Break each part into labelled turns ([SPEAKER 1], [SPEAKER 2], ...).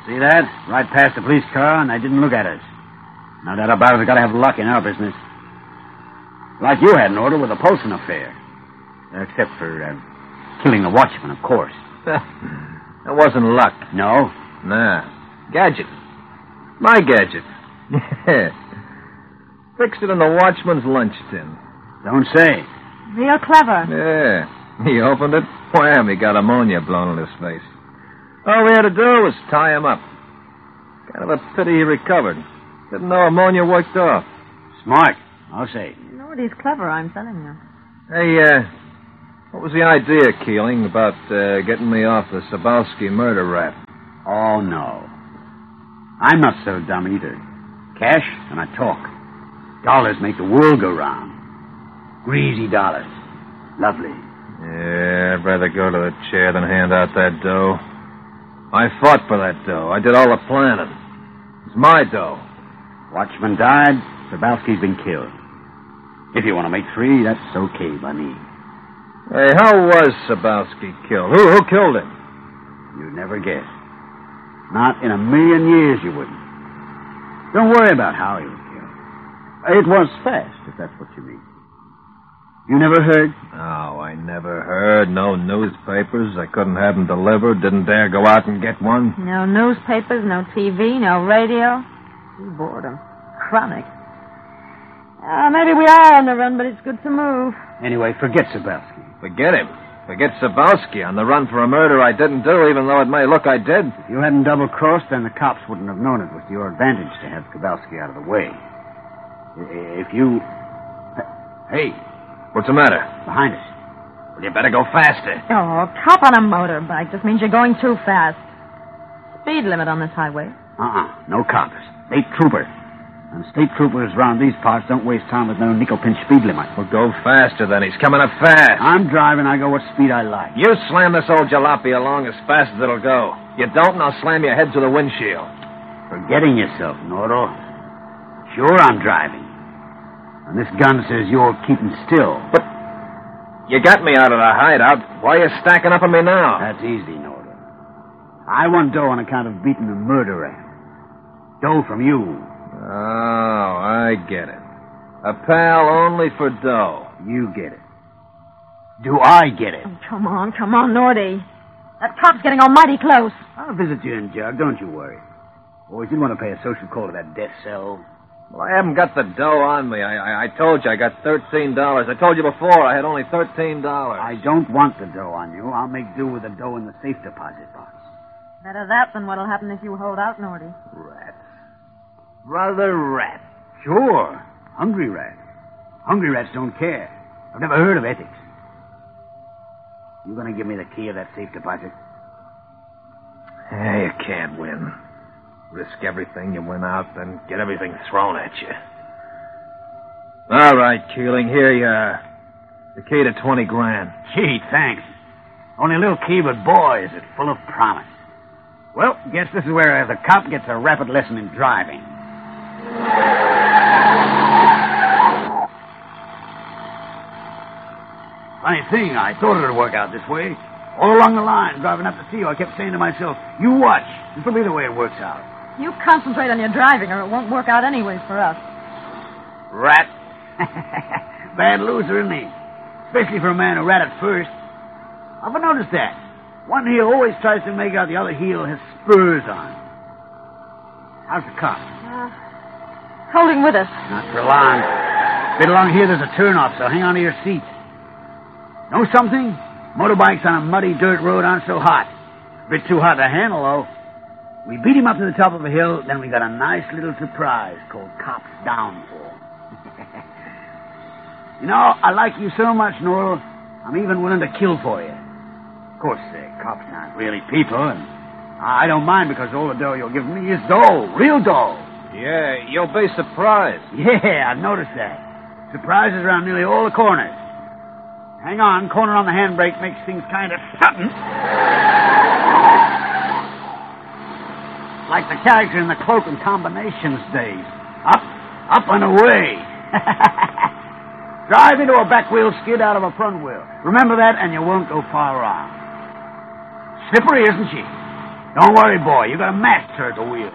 [SPEAKER 1] See that? Right past the police car, and they didn't look at us. No doubt about it, we've got to have luck in our business. Like you had an order with the Polson affair. Except for killing the watchman, of course.
[SPEAKER 2] That wasn't luck.
[SPEAKER 1] No?
[SPEAKER 2] Nah. Gadget. My gadget. Yeah. Fixed it in the watchman's lunch tin.
[SPEAKER 1] Don't say.
[SPEAKER 3] Real clever.
[SPEAKER 2] Yeah. He opened it. Wham, he got ammonia blown in his face. All we had to do was tie him up. Kind of a pity he recovered. Didn't know ammonia worked off.
[SPEAKER 1] Smart, I'll say.
[SPEAKER 3] Nordy's clever, I'm telling you.
[SPEAKER 2] Hey, what was the idea, Keeling, about getting me off the Sobalski murder rap?
[SPEAKER 1] Oh, no. I'm not so dumb either. Cash and I talk. Dollars make the world go round. Greasy dollars. Lovely.
[SPEAKER 2] Yeah, I'd rather go to the chair than hand out that dough. I fought for that dough. I did all the planning. It's my dough.
[SPEAKER 1] Watchman died. Sobalski's been killed. If you want to make free, that's okay by me.
[SPEAKER 2] Hey, how was Sobalski killed? Who killed him?
[SPEAKER 1] You'd never guess. Not in a million years you wouldn't. Don't worry about how he was killed. It was fast, if that's what you mean. You never heard?
[SPEAKER 2] Oh, I never heard. No newspapers. I couldn't have them delivered. Didn't dare go out and get one.
[SPEAKER 3] No newspapers, no TV, no radio. Boredom. Chronic. Maybe we are on the run, but it's good to move.
[SPEAKER 1] Anyway, forget Sobalski.
[SPEAKER 2] Forget him. Forget Sobalski on the run for a murder I didn't do, even though it may look I did.
[SPEAKER 1] If you hadn't double-crossed, then the cops wouldn't have known it was to your advantage to have Sobalski out of the way. If you... Hey...
[SPEAKER 2] What's the matter?
[SPEAKER 1] Behind us.
[SPEAKER 2] Well, you better go faster.
[SPEAKER 3] Oh, cop on a motorbike just means you're going too fast. Speed limit on this highway.
[SPEAKER 1] No cops. State trooper. And state troopers around these parts don't waste time with no nickel-pinch speed limit.
[SPEAKER 2] Well, go faster then. He's coming up fast.
[SPEAKER 1] I'm driving. I go what speed I like.
[SPEAKER 2] You slam this old jalopy along as fast as it'll go. You don't, and I'll slam your head to the windshield.
[SPEAKER 1] Forgetting yourself, Nordo. Sure, I'm driving. And this gun says you're keeping still.
[SPEAKER 2] But you got me out of the hideout. Why are you stacking up on me now?
[SPEAKER 1] That's easy, Nordo. I want dough on account of beating the murderer. Dough from you.
[SPEAKER 2] Oh, I get it. A pal only for dough.
[SPEAKER 1] You get it. Do I get it?
[SPEAKER 3] Oh, come on, Nordy. That cop's getting almighty close.
[SPEAKER 1] I'll visit you in Jug, don't you worry. Boys, you want to pay a social call to that death cell?
[SPEAKER 2] Well, I haven't got the dough on me. I told you I got $13. I told you before I had only $13.
[SPEAKER 1] I don't want the dough on you. I'll make do with the dough in the safe deposit box.
[SPEAKER 3] Better that than what'll happen if you hold out, Nordy.
[SPEAKER 1] Rats. Brother rat. Sure. Hungry rats. Hungry rats don't care. I've never heard of ethics. You gonna give me the key of that safe deposit?
[SPEAKER 2] Hey, you can't win. Risk everything, you win out, then get everything thrown at you. All right, Keeling, here you are. The key to 20 grand.
[SPEAKER 1] Gee, thanks. Only a little key, but boy, is it full of promise. Well, guess this is where the cop gets a rapid lesson in driving. Funny thing, I thought it would work out this way. All along the line, driving up to see you, I kept saying to myself, you watch. This will be the way it works out.
[SPEAKER 3] You concentrate on your driving, or it won't work out anyways for us.
[SPEAKER 1] Rat. Bad loser, isn't he? Especially for a man who rat at first. I've noticed that. One heel always tries to make out the other heel has spurs on. How's the cop?
[SPEAKER 3] Holding with us.
[SPEAKER 1] Not for long. A bit along here, there's a turnoff, so hang on to your seats. Know something? Motorbikes on a muddy dirt road aren't so hot. A bit too hot to handle, though. We beat him up to the top of a hill, then we got a nice little surprise called Cop's Downfall. You know, I like you so much, Noel, I'm even willing to kill for you. Of course, cops aren't really people, and I don't mind because all the dough you'll give me is dough, real dough.
[SPEAKER 2] Yeah, you'll be surprised.
[SPEAKER 1] Yeah, I've noticed that. Surprises around nearly all the corners. Hang on, corner on the handbrake makes things kind of sudden. Like the character in the Cloak and Combinations days. Up and away. Drive into a back wheel skid out of a front wheel. Remember that, and you won't go far wrong. Slippery, isn't she? Don't worry, boy. You got a master at the wheel.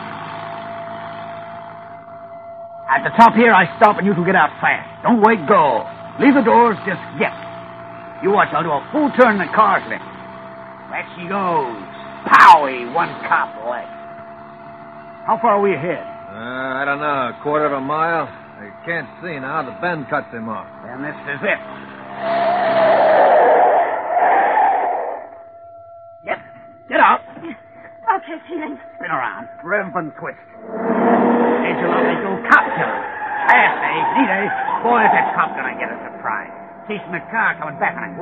[SPEAKER 1] At the top here, I stop and you can get out fast. Don't wait, go. Leave the doors, just get. You watch, I'll do a full turn in the car's lift. Back she goes. Powie, one cop left. How far are we ahead?
[SPEAKER 2] I don't know, a quarter of a mile. I can't see now. The bend cuts him off.
[SPEAKER 1] Then this is it. Get out.
[SPEAKER 3] Okay, Feeling.
[SPEAKER 1] Spin around. Rev and twist. There's your lovely little cop killer. Fast, eh? Neat, eh? Boy, is that cop gonna get a surprise. Chasing the car coming back on it.